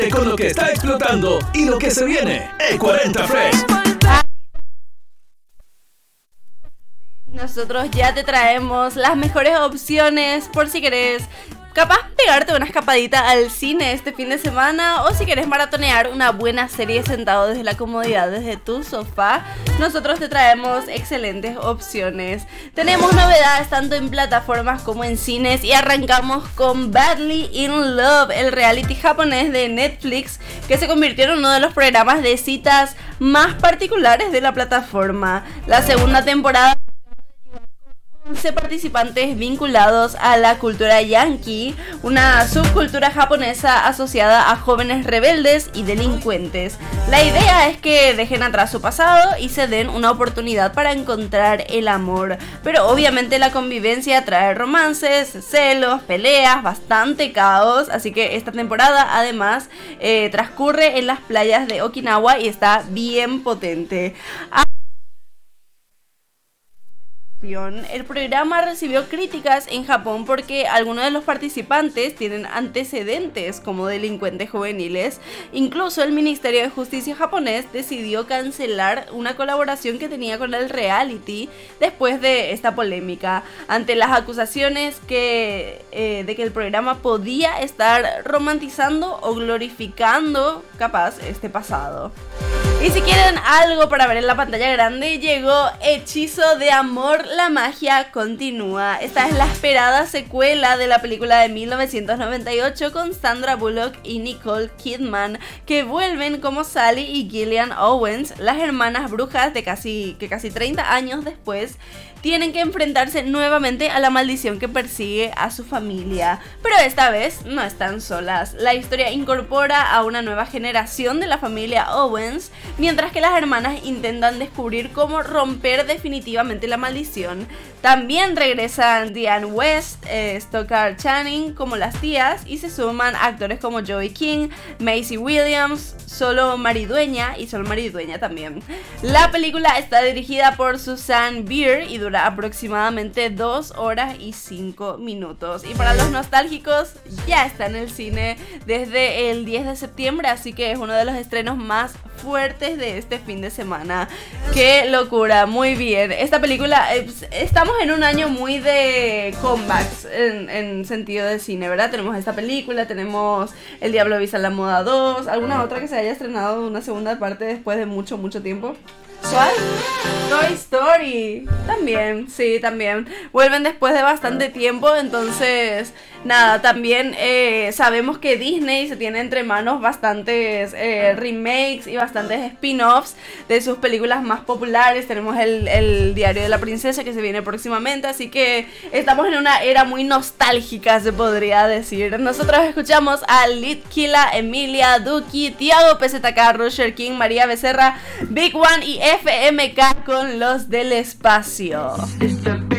con lo que está explotando y lo que se viene. E40 Fresh. Nosotros ya te traemos las mejores opciones por si querés capaz pegarte una escapadita al cine este fin de semana, o si querés maratonear una buena serie sentado desde la comodidad desde tu sofá. Nosotros te traemos excelentes opciones. Tenemos novedades tanto en plataformas como en cines y arrancamos con Badly in Love, el reality japonés de Netflix que se convirtió en uno de los programas de citas más particulares de la plataforma. La segunda temporada 11 participantes vinculados a la cultura yankee, una subcultura japonesa asociada a jóvenes rebeldes y delincuentes. La idea es que dejen atrás su pasado y se den una oportunidad para encontrar el amor, pero obviamente la convivencia trae romances, celos, peleas, bastante caos, así que esta temporada además transcurre en las playas de Okinawa y está bien potente. El programa recibió críticas en Japón porque algunos de los participantes tienen antecedentes como delincuentes juveniles. Incluso el Ministerio de Justicia japonés decidió cancelar una colaboración que tenía con el reality después de esta polémica, ante las acusaciones de que el programa podía estar romantizando o glorificando capaz este pasado. Y si quieren algo para ver en la pantalla grande, llegó Hechizo de Amor, la magia continúa. Esta es la esperada secuela de la película de 1998 con Sandra Bullock y Nicole Kidman, que vuelven como Sally y Gillian Owens, las hermanas brujas que casi 30 años después tienen que enfrentarse nuevamente a la maldición que persigue a su familia. Pero esta vez no están solas. La historia incorpora a una nueva generación de la familia Owens, mientras que las hermanas intentan descubrir cómo romper definitivamente la maldición. También regresan Diane West, Stockard Channing como las tías, y se suman actores como Joey King, Maisie Williams, Solo Maridueña también. La película está dirigida por Susanne Bier y dura aproximadamente 2 horas y 5 minutos. Y para los nostálgicos, ya está en el cine desde el 10 de septiembre, así que es uno de los estrenos más fuertes de este fin de semana. ¡Qué locura! Muy bien. Esta película, estamos en un año muy de comebacks en sentido de cine, ¿verdad? Tenemos esta película, tenemos El Diablo Viste a la Moda 2, alguna otra que se haya estrenado una segunda parte después de mucho tiempo. ¿Cuál? Toy Story. También, sí, también. Vuelven después de bastante tiempo, entonces, nada, también sabemos que Disney se tiene entre manos bastantes remakes y bastantes spin-offs de sus películas más populares. Tenemos el Diario de la Princesa que se viene próximamente, así que estamos en una era muy nostálgica, se podría decir. Nosotros escuchamos a Litkila, Emilia, Duki, Tiago PZK, Roger King, María Becerra, Big One y FMK con Los del Espacio.